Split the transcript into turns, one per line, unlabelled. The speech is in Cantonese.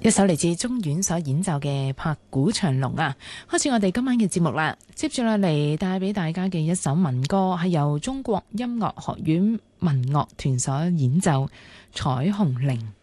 一首嚟自中院所演奏嘅拍鼓長龍啊，開始我哋今晚嘅節目啦。接住落嚟帶俾大家嘅一首民歌，係由中國音樂學院民樂團所演奏《彩虹鈴》。